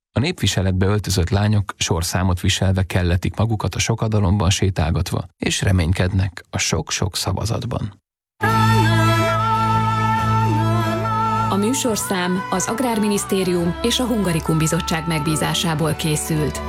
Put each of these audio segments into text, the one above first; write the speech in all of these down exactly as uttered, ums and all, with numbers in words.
A népviseletbe öltözött lányok sorszámot viselve kelletik magukat a sokadalomban sétálgatva, és reménykednek a sok-sok szavazatban. A műsorszám az Agrárminisztérium és a Hungarikum Bizottság megbízásából készült.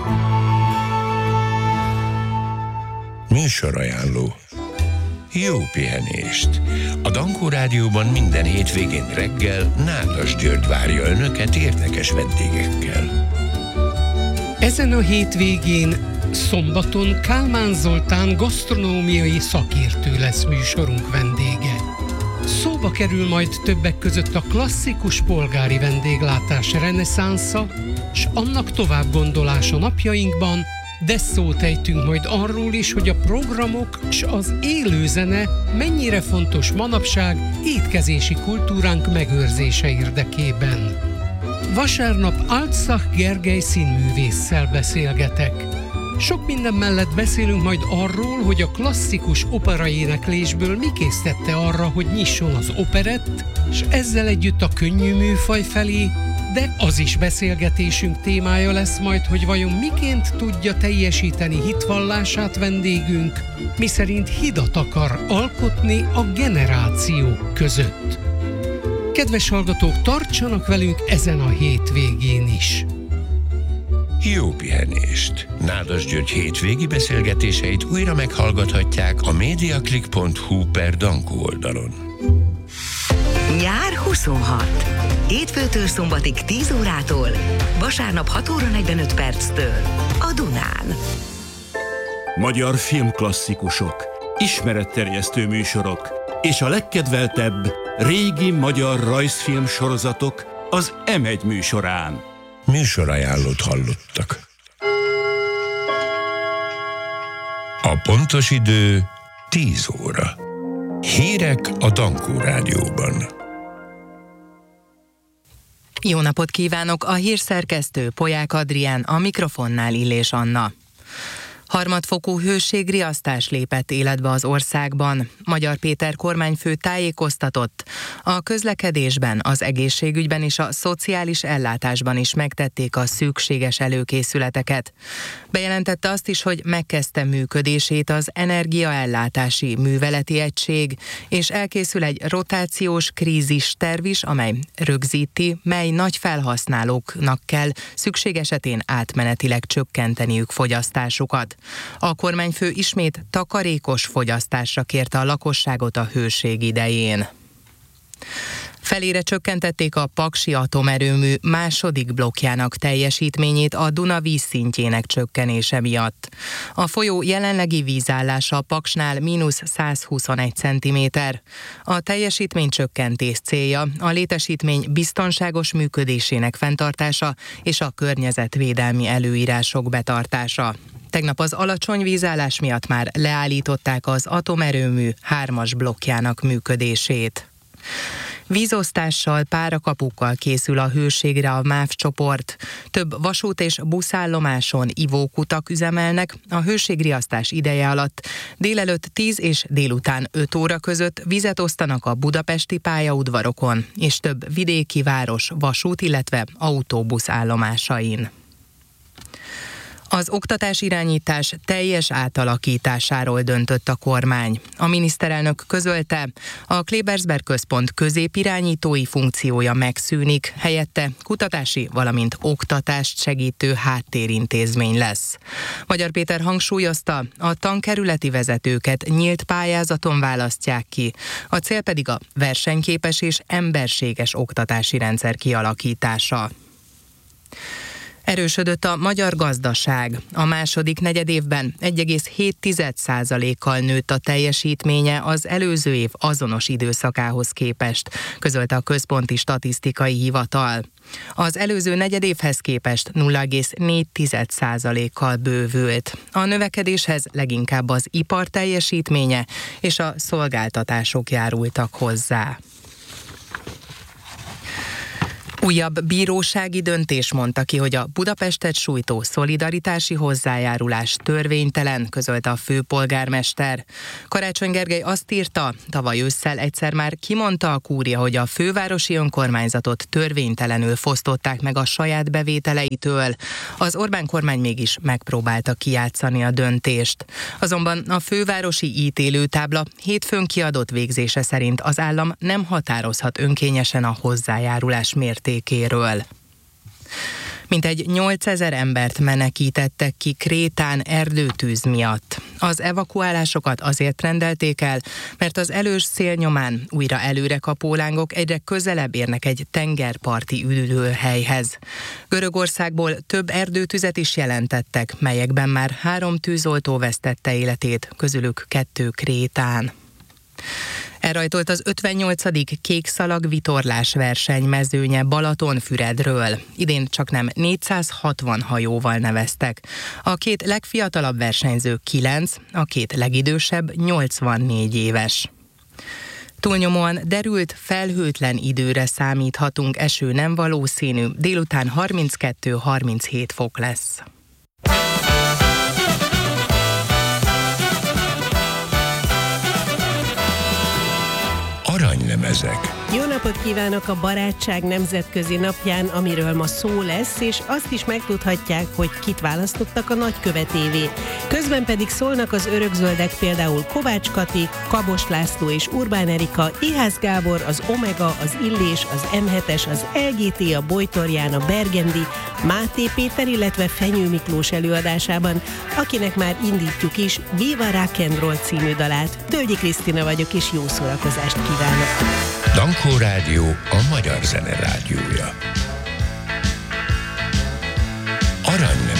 Műsorajánló. Jó pihenést! A Dankó Rádióban minden hétvégén reggel Nádas György várja önöket érdekes vendégekkel. Ezen a hétvégén szombaton Kálmán Zoltán gasztronómiai szakértő lesz műsorunk vendége. Szóba kerül majd többek között a klasszikus polgári vendéglátás reneszánsza, s annak továbbgondolása napjainkban, de szót ejtünk majd arról is, hogy a programok s az élőzene mennyire fontos manapság étkezési kultúránk megőrzése érdekében. Vasárnap Altszach Gergely színművésszel beszélgetek. Sok minden mellett beszélünk majd arról, hogy a klasszikus operaéneklésből mi késztette arra, hogy nyisson az operett, és ezzel együtt a könnyű műfaj felé, de az is beszélgetésünk témája lesz majd, hogy vajon miként tudja teljesíteni hitvallását vendégünk, miszerint hidat akar alkotni a generációk között. Kedves hallgatók, tartsanak velünk ezen a hétvégén is! Jó pihenést! Nádas György hétvégi beszélgetéseit újra meghallgathatják a mediaclick pont hu per Dankó oldalon. Nyár huszonhat. Hétfőtől szombatig tíz órától, vasárnap hat óra negyvenöt perctől a Dunán. Magyar filmklasszikusok, ismeretterjesztő műsorok és a legkedveltebb régi magyar rajzfilm sorozatok az em egy műsorán. Műsorajánlót hallottak. A pontos idő tíz óra. Hírek a Dankó Rádióban. Jó napot kívánok! A hírszerkesztő Polyák Adrián, a mikrofonnál Illés Anna. Harmadfokú hőségriasztás lépett életbe az országban. Magyar Péter kormányfő tájékoztatott. A közlekedésben, az egészségügyben és a szociális ellátásban is megtették a szükséges előkészületeket. Bejelentette azt is, hogy megkezdte működését az energiaellátási műveleti egység, és elkészül egy rotációs krízis terv is, amely rögzíti, mely nagy felhasználóknak kell szükség esetén átmenetileg csökkenteniük fogyasztásukat. A kormányfő ismét takarékos fogyasztásra kérte a lakosságot a hőség idején. Felére csökkentették a paksi atomerőmű második blokkjának teljesítményét a Duna vízszintjének csökkenése miatt. A folyó jelenlegi vízállása a Paksnál mínusz százhuszonegy centiméter. A teljesítménycsökkentés célja a létesítmény biztonságos működésének fenntartása és a környezetvédelmi előírások betartása. Tegnap az alacsony vízállás miatt már leállították az atomerőmű hármas blokkjának működését. Vízosztással, párakapukkal készül a hőségre a MÁV csoport. Több vasút és buszállomáson ivókutak üzemelnek. A hőségriasztás ideje alatt délelőtt tíz és délután öt óra között vizet osztanak a budapesti pályaudvarokon és több vidéki város vasút, illetve autóbusz állomásain. Az oktatásirányítás teljes átalakításáról döntött a kormány. A miniszterelnök közölte, a Klebersberg Központ középirányítói funkciója megszűnik, helyette kutatási, valamint oktatást segítő háttérintézmény lesz. Magyar Péter hangsúlyozta, a tankerületi vezetőket nyílt pályázaton választják ki, a cél pedig a versenyképes és emberséges oktatási rendszer kialakítása. Erősödött a magyar gazdaság. A második negyedévben egy egész hét százalékkal nőtt a teljesítménye az előző év azonos időszakához képest, közölte a Központi Statisztikai Hivatal. Az előző negyedévhez képest nulla egész négy százalékkal bővült. A növekedéshez leginkább az ipar teljesítménye és a szolgáltatások járultak hozzá. Újabb bírósági döntés mondta ki, hogy a Budapestet sújtó szolidaritási hozzájárulás törvénytelen, közölte a főpolgármester. Karácsony Gergely azt írta, tavaly ősszel egyszer már kimondta a kúria, hogy a fővárosi önkormányzatot törvénytelenül fosztották meg a saját bevételeitől. Az Orbán kormány mégis megpróbálta kijátszani a döntést. Azonban a fővárosi ítélőtábla hétfőn kiadott végzése szerint az állam nem határozhat önkényesen a hozzájárulás mértékéről. Mintegy nyolcezer embert menekítettek ki Krétán erdőtűz miatt. Az evakuálásokat azért rendelték el, mert az elős szél nyomán újra előre kapó lángok egyre közelebb érnek egy tengerparti üdülőhelyhez. Görögországból több erdőtüzet is jelentettek, melyekben már három tűzoltó vesztette életét, közülük kettő Krétán. Elrajtolt az ötvennyolcadik kékszalag vitorlás verseny mezőnye Balatonfüredről. Idén csaknem négyszázhatvan hajóval neveztek. A két legfiatalabb versenyző kilenc, a két legidősebb nyolcvannégy éves. Túlnyomóan derült, felhőtlen időre számíthatunk, eső nem valószínű, délután harminckettő-harminchét fok lesz. Aranylemezek. Jó napot kívánok a Barátság Nemzetközi Napján, amiről ma szó lesz, és azt is megtudhatják, hogy kit választottak a nagykövetévé. Közben pedig szólnak az örökzöldek, például Kovács Kati, Kabos László és Urbán Erika, Ihász Gábor, az Omega, az Illés, az em hetes, az el gé té, a Bojtorján, a Bergendi, Máté Péter, illetve Fenyő Miklós előadásában, akinek már indítjuk is Viva Rock and Roll című dalát. Tölgyi Krisztina vagyok, és jó szórakozást kívánok! Dankó Rádió, a magyar zene rádiója. Aranylemezek.